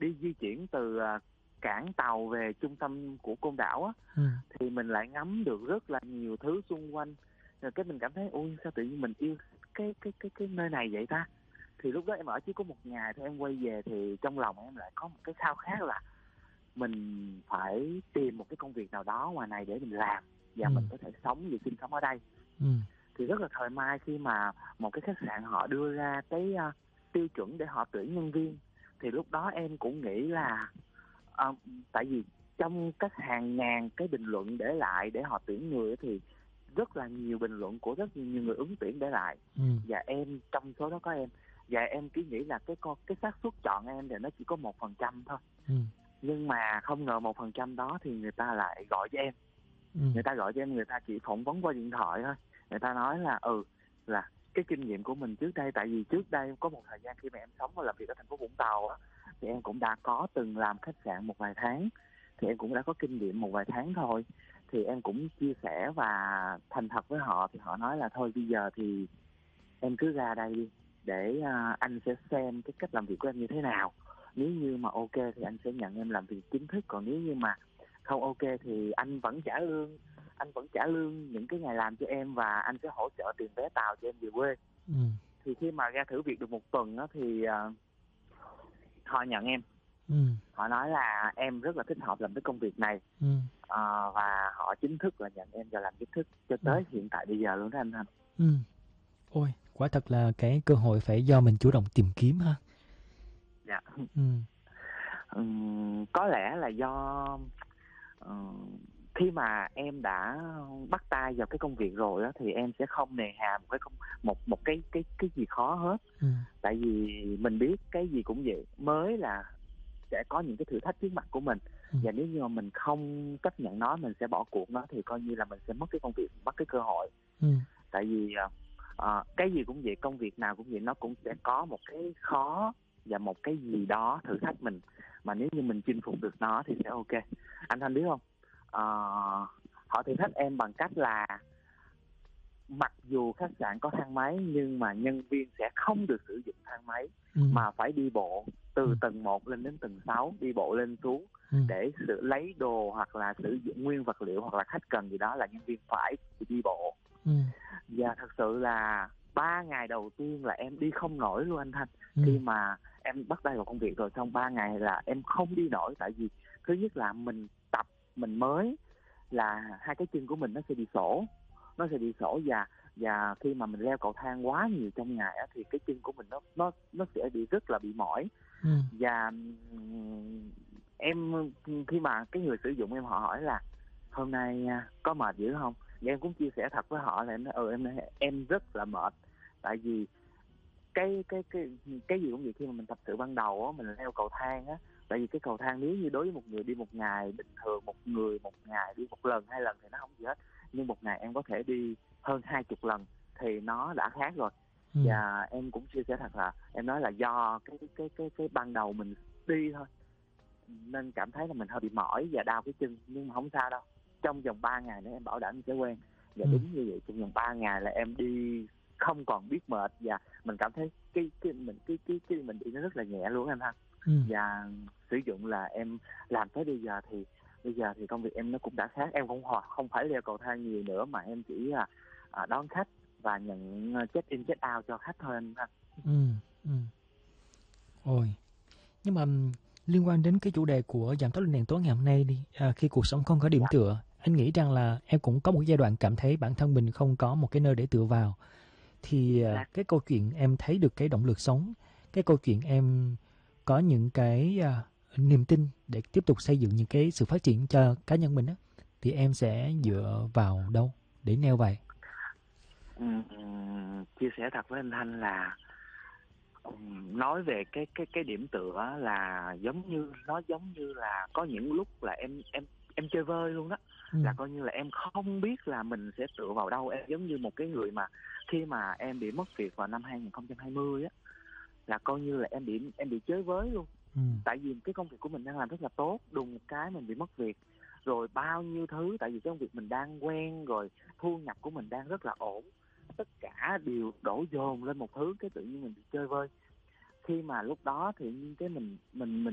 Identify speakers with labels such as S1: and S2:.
S1: đi di chuyển từ cảng tàu về trung tâm của Côn Đảo á, thì mình lại ngắm được rất là nhiều thứ xung quanh. Rồi cái mình cảm thấy ôi sao tự nhiên mình yêu cái nơi này vậy ta. Thì lúc đó em ở chỉ có một ngày thôi, em quay về thì trong lòng em lại có một cái khao khát là mình phải tìm một cái công việc nào đó ngoài này để mình làm và mình có thể sống và sinh sống ở đây. Thì rất là thời may khi mà một cái khách sạn họ đưa ra cái tiêu chuẩn để họ tuyển nhân viên. Thì lúc đó em cũng nghĩ là tại vì trong các hàng ngàn cái bình luận để lại để họ tuyển người thì rất là nhiều bình luận của rất nhiều người ứng tuyển để lại. Và em trong số đó có em, và em chỉ nghĩ là cái xác suất chọn em thì nó chỉ có 1% thôi. Nhưng mà không ngờ 1% đó thì người ta lại gọi cho em. Người ta gọi cho em, người ta chỉ phỏng vấn qua điện thoại thôi. Người ta nói là cái kinh nghiệm của mình trước đây, tại vì trước đây có một thời gian khi mà em sống và làm việc ở thành phố Vũng Tàu á, thì em cũng đã có từng làm khách sạn một vài tháng, thì em cũng đã có kinh nghiệm một vài tháng thôi. Thì em cũng chia sẻ và thành thật với họ, thì họ nói là thôi bây giờ thì em cứ ra đây đi, để anh sẽ xem cái cách làm việc của em như thế nào. Nếu như mà ok thì anh sẽ nhận em làm việc chính thức, còn nếu như mà không ok thì anh vẫn trả lương những cái ngày làm cho em, và anh sẽ hỗ trợ tiền vé tàu cho em về quê. Thì khi mà ra thử việc được một tuần đó, thì họ nhận em. Họ nói là em rất là thích hợp làm cái công việc này, và họ chính thức là nhận em vào làm chính thức cho tới hiện tại bây giờ luôn đó anh Thanh.
S2: Ôi, quả thật là cái cơ hội phải do mình chủ động tìm kiếm ha.
S1: Dạ. Có lẽ là do khi mà em đã bắt tay vào cái công việc rồi đó, thì em sẽ không nề hà một cái gì khó hết. Tại vì mình biết cái gì cũng vậy, mới là sẽ có những cái thử thách trước mặt của mình. Và nếu như mà mình không chấp nhận nó, mình sẽ bỏ cuộc nó, thì coi như là mình sẽ mất cái công việc, mất cái cơ hội. Tại vì cái gì cũng vậy, công việc nào cũng vậy, nó cũng sẽ có một cái khó và một cái gì đó thử thách mình, mà nếu như mình chinh phục được nó thì sẽ ok. Anh Thanh biết không, họ thử thách em bằng cách là mặc dù khách sạn có thang máy, nhưng mà nhân viên sẽ không được sử dụng thang máy, mà phải đi bộ từ tầng 1 lên đến tầng 6, đi bộ lên xuống để lấy đồ, hoặc là sử dụng nguyên vật liệu, hoặc là khách cần gì đó là nhân viên phải đi bộ. Và thật sự là 3 ngày đầu tiên là em đi không nổi luôn anh Thanh. Khi mà em bắt tay vào công việc rồi, xong 3 ngày là em không đi nổi. Tại vì thứ nhất là mình tập, mình mới là hai cái chân của mình nó sẽ bị sổ, và khi mà mình leo cầu thang quá nhiều trong ngày á, thì cái chân của mình nó sẽ rất là bị mỏi. Và em khi mà cái người sử dụng em, họ hỏi là hôm nay có mệt dữ không, và em cũng chia sẻ thật với họ là em rất là mệt. Tại vì cái gì cũng vậy, khi mà mình tập sự ban đầu á, mình leo cầu thang á, tại vì cái cầu thang nếu như đối với một người đi một ngày bình thường, một người một ngày đi một lần 2 lần thì nó không gì hết, nhưng một ngày em có thể đi hơn 20 lần thì nó đã khác rồi. Và em cũng chia sẻ thật là em nói là do cái ban đầu mình đi thôi, nên cảm thấy là mình hơi bị mỏi và đau cái chân, nhưng mà không sao đâu. Trong vòng 3 ngày nữa em bảo đảm sẽ quen. Và đúng như vậy, trong vòng 3 ngày là em đi không còn biết mệt, và mình cảm thấy cái mình đi nó rất là nhẹ luôn anh ha. Và sử dụng là em làm tới bây giờ thì công việc em nó cũng đã khác. Em cũng không phải leo cầu thang nhiều nữa, mà em chỉ đón khách và nhận check in check out cho khách thôi anh ha.
S2: Ôi, nhưng mà liên quan đến cái chủ đề của Giảm tốc lên đèn tối ngày hôm nay đi, khi cuộc sống không có điểm tựa, anh nghĩ rằng là em cũng có một giai đoạn cảm thấy bản thân mình không có một cái nơi để tựa vào. Thì cái câu chuyện em thấy được cái động lực sống, cái câu chuyện em có những cái niềm tin để tiếp tục xây dựng những cái sự phát triển cho cá nhân mình á, thì em sẽ dựa vào đâu để neo vậy?
S1: Chia sẻ thật với anh Thanh là nói về cái điểm tựa là giống như là có những lúc là em chơi vơi luôn đó. Là coi như là em không biết là mình sẽ tựa vào đâu. Em giống như một cái người mà khi mà em bị mất việc vào năm 2020 á, là coi như là em bị chơi với luôn. Tại vì cái công việc của mình đang làm rất là tốt, đùng một cái mình bị mất việc, rồi bao nhiêu thứ. Tại vì cái công việc mình đang quen rồi, thu nhập của mình đang rất là ổn, tất cả đều đổ dồn lên một thứ, cái tự nhiên mình bị chơi vơi. Khi mà lúc đó thì cái mình